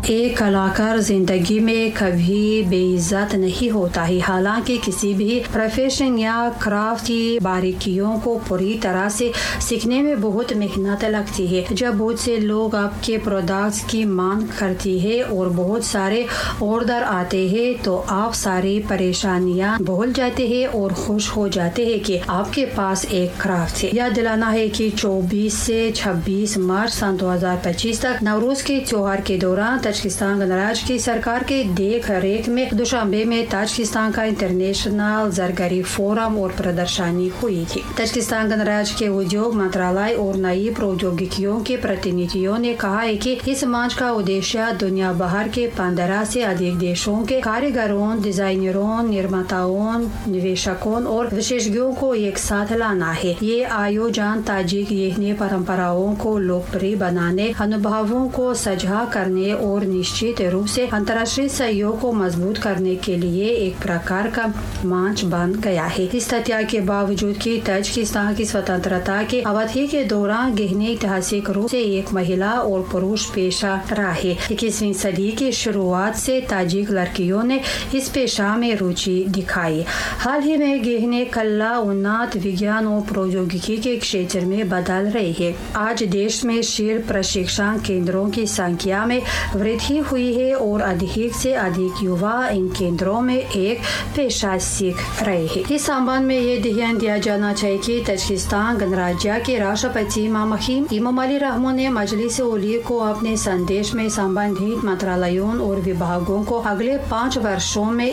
एक कलाकार जिंदगी में कभी बेइज्जत नहीं होता है। हालांकि किसी भी प्रोफेशन या क्राफ्ट की बारीकियों को पूरी तरह से सीखने में बहुत मेहनत लगती है। जब बहुत से लोग आपके प्रोडक्ट्स की मांग करती है और बहुत सारे ऑर्डर आते हैं तो आप सारी परेशानियां भूल जाते हैं और खुश हो जाते हैं कि आपके पास एक क्राफ्ट है। याद दिलाना है कि 24 से 26 मार्च सन 2025 तक नवरोज के त्योहार के दौरान ताजिकिस्तान गणराज्य की सरकार के देख रेख में दुशांबे में ताजिकिस्तान का इंटरनेशनल जरगरी फोरम और प्रदर्शनी हुई थी। ताजिकिस्तान गणराज्य के उद्योग मंत्रालय और नई प्रौद्योगिकियों के प्रतिनिधियों ने कहा है कि इस मंच का उद्देश्य दुनिया भर के 15 से अधिक देशों के कारीगरों, डिजाइनरों, निर्माताओं, निवेशकों और विशेषज्ञों को एक साथ लाना है। ये आयोजन ताजिक यही परंपराओं को लोकप्रिय बनाने, अनुभवों को साझा करने और निश्चित रूप से अंतर्राष्ट्रीय सहयोग को मजबूत करने के लिए एक प्रकार का मंच बन गया है। इस तथ्य के बावजूद कि ताजिकिस्तान की स्वतंत्रता की अवधि के दौरान गहने ऐतिहासिक रूप से एक महिला और पुरुष पेशा रहा है। 21वीं सदी की शुरुआत से ताजिक लड़कियों ने इस पेशा में रुचि दिखाई। हाल ही में गहने कला, उन्नत विज्ञान और प्रौद्योगिकी के क्षेत्र में बदल रही है। आज देश में शिल्प प्रशिक्षण केंद्रों की संख्या में वृद्धि हुई है और अधिक से अधिक युवा इन केंद्रों में एक पेशा सीख रहे हैं। इस संबंध में ये ध्यान दिया जाना चाहिए कि ताजिकिस्तान गणराज्य के राष्ट्रपति मामहीम इमाम अली रहमान ने मजलिस उली को अपने संदेश में संबंधित मंत्रालयों और विभागों को अगले 5 वर्षों में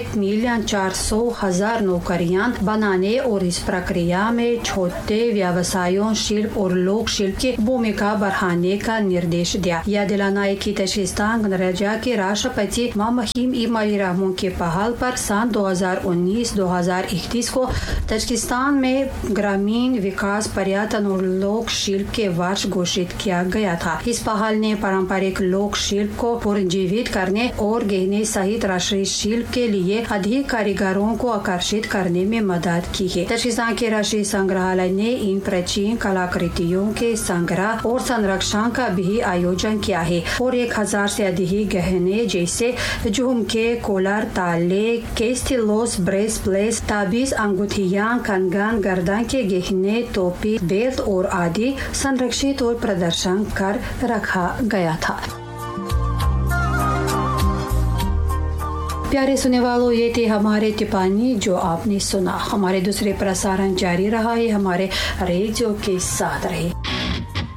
1,400,000 नौकरियां बनाने और इस प्रक्रिया में छोटे व्यवसायों, शिल्प और लोक शिल्प की भूमिका बढ़ाने का निर्देश दिया। यह दिलाना है कि ताजिकिस्तान गणराज्य के राष्ट्रपति मामहीम इमाम अली रहमान के पहल पर सन 2019-2031 को ताजिकिस्तान में ग्रामीण विकास, पर्यटन और लोक शिल्प के वर्ष घोषित किया गया था। इस पहल ने पारंपरिक लोक शिल्प को पुनर्जीवित करने और गहने सहित राष्ट्रीय शिल्प के लिए अधिक कारीगरों को आकर्षित करने में मदद की है। ताजिकिस्तान के राष्ट्रीय संग्रहालय ने इन प्राचीन कलाकृतियों के संग्रह और संरक्षण का भी आयोजन किया है और 1000 से अधिक गहने जैसे झुमके, कोलर, ताले, केस्टिलोस, ब्रेसप्लेट्स, ताबीज, अंगूठियां, कंगन, गर्दन के गहने, टोपी, बेल्ट और आदि संरक्षित और प्रदर्शन कर रखा गया था। प्यारे सुनने वालों, ये थे हमारे टिप्पणी जो आपने सुना। हमारे दूसरे प्रसारण जारी रहा है। हमारे रेडियो के साथ रहे।